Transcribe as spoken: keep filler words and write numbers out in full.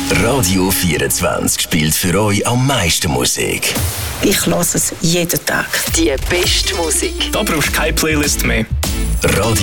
Radio vierundzwanzig spielt für euch am meisten Musik. Ich höre es jeden Tag. Die beste Musik. Da brauchst du keine Playlist mehr. Radio